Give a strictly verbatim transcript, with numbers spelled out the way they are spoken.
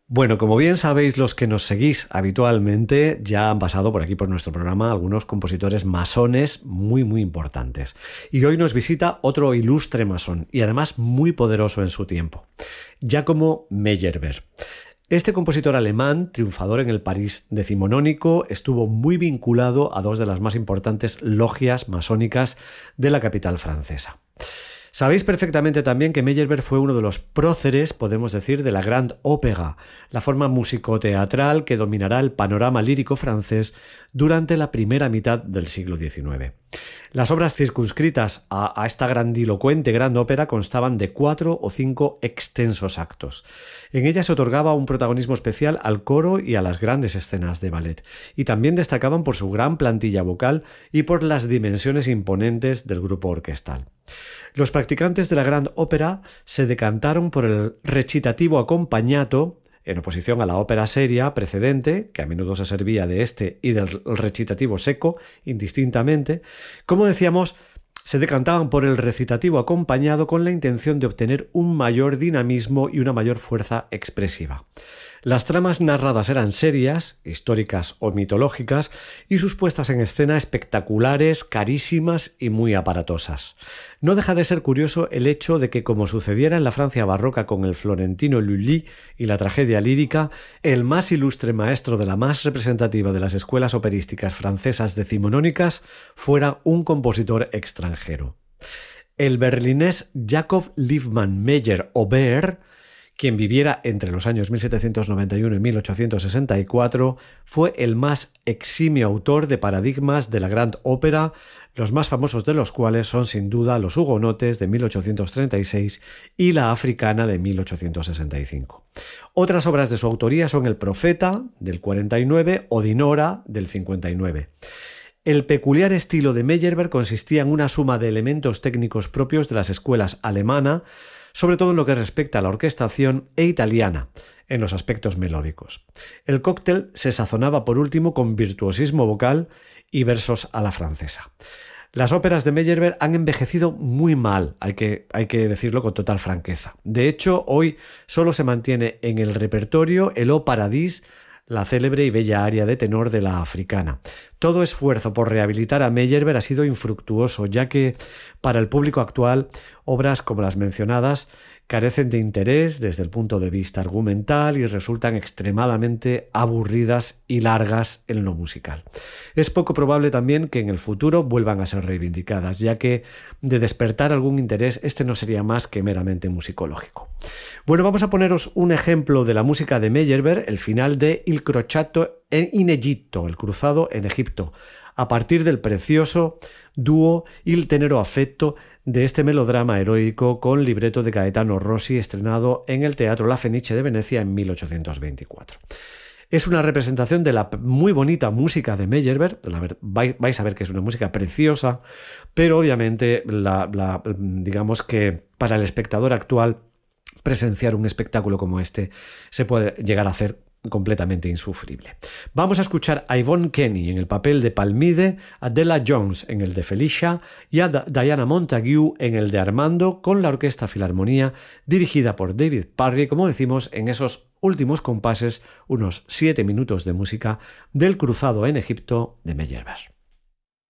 Bueno, como bien sabéis los que nos seguís habitualmente, ya han pasado por aquí por nuestro programa algunos compositores masones muy muy importantes. Y hoy nos visita otro ilustre masón y además muy poderoso en su tiempo, Giacomo Meyerbeer. Este compositor alemán, triunfador en el París decimonónico, estuvo muy vinculado a dos de las más importantes logias masónicas de la capital francesa. Sabéis perfectamente también que Meyerbeer fue uno de los próceres, podemos decir, de la Grande Ópera, la forma musicoteatral que dominará el panorama lírico francés durante la primera mitad del siglo diecinueve. Las obras circunscritas a, a esta grandilocuente Grande Ópera constaban de cuatro o cinco extensos actos. En ellas se otorgaba un protagonismo especial al coro y a las grandes escenas de ballet, y también destacaban por su gran plantilla vocal y por las dimensiones imponentes del grupo orquestal. Los practicantes de la Grande Ópera se decantaron por el recitativo accompagnato, en oposición a la ópera seria precedente, que a menudo se servía de este y del recitativo secco, indistintamente. Como decíamos, se decantaban por el recitativo acompañado con la intención de obtener un mayor dinamismo y una mayor fuerza expresiva. Las tramas narradas eran serias, históricas o mitológicas, y sus puestas en escena espectaculares, carísimas y muy aparatosas. No deja de ser curioso el hecho de que, como sucediera en la Francia barroca con el florentino Lully y la tragedia lírica, el más ilustre maestro de la más representativa de las escuelas operísticas francesas decimonónicas fuera un compositor extranjero. El berlinés Jacob Liebmann Meyer-Aubert, quien viviera entre los años mil setecientos noventa y uno y mil ochocientos sesenta y cuatro, fue el más eximio autor de paradigmas de la Grande Ópera, los más famosos de los cuales son sin duda los Hugonotes de mil ochocientos treinta y seis y la Africana de mil ochocientos sesenta y cinco. Otras obras de su autoría son El Profeta, del cuarenta y nueve, o Dinora, del cincuenta y nueve. El peculiar estilo de Meyerbeer consistía en una suma de elementos técnicos propios de las escuelas alemana, sobre todo en lo que respecta a la orquestación, e italiana, en los aspectos melódicos. El cóctel se sazonaba por último con virtuosismo vocal y versos a la francesa. Las óperas de Meyerbeer han envejecido muy mal, hay que, hay que decirlo con total franqueza. De hecho, hoy solo se mantiene en el repertorio el O Paradis, la célebre y bella aria de tenor de la Africana. Todo esfuerzo por rehabilitar a Meyerbeer ha sido infructuoso, ya que para el público actual obras como las mencionadas carecen de interés desde el punto de vista argumental y resultan extremadamente aburridas y largas en lo musical. Es poco probable también que en el futuro vuelvan a ser reivindicadas, ya que de despertar algún interés este no sería más que meramente musicológico. Bueno, vamos a poneros un ejemplo de la música de Meyerbeer, el final de Il Crociato in Egitto, el cruzado en Egipto, a partir del precioso dúo Il tenero affetto de este melodrama heroico con libreto de Gaetano Rossi, estrenado en el Teatro La Fenice de Venecia en mil ochocientos veinticuatro. Es una representación de la muy bonita música de Meyerbeer. Vais a ver que es una música preciosa, pero obviamente la, la, digamos que para el espectador actual presenciar un espectáculo como este se puede llegar a hacer completamente insufrible. Vamos a escuchar a Yvonne Kenny en el papel de Palmide, a Della Jones en el de Felicia y a Diana Montague en el de Armando, con la Orquesta Filarmonía dirigida por David Parry, como decimos, en esos últimos compases, unos siete minutos de música del Cruzado en Egipto de Meyerbeer.